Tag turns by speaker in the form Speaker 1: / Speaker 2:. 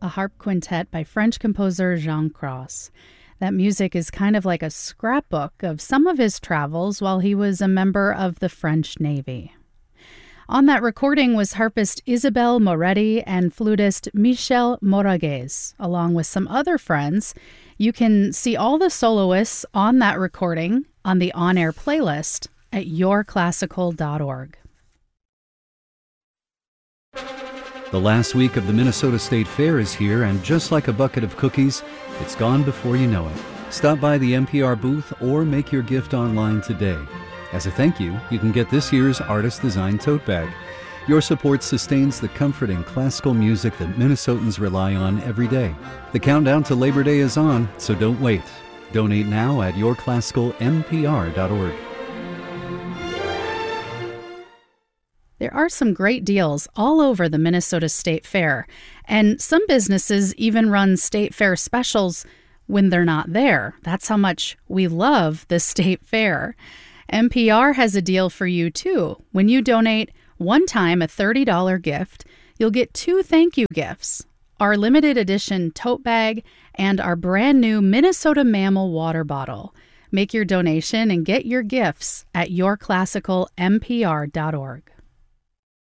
Speaker 1: a harp quintet by French composer Jean Cros. That music is kind of like a scrapbook of some of his travels while he was a member of the French Navy. On that recording was harpist Isabelle Moretti and flutist Michel Moraguez, along with some other friends. You can see all the soloists on that recording on the on-air playlist at yourclassical.org.
Speaker 2: The last week of the Minnesota State Fair is here, and just like a bucket of cookies, it's gone before you know it. Stop by the NPR booth or make your gift online today. As a thank you, you can get this year's artist-designed tote bag. Your support sustains the comfort and classical music that Minnesotans rely on every day. The countdown to Labor Day is on, so don't wait. Donate now at yourclassicalnpr.org.
Speaker 1: There are some great deals all over the Minnesota State Fair, and some businesses even run State Fair specials when they're not there. That's how much we love the State Fair. NPR has a deal for you, too. When you donate one time a $30 gift, you'll get 2 thank you gifts, our limited edition tote bag and our brand new Minnesota Mammal water bottle. Make your donation and get your gifts at yourclassicalnpr.org.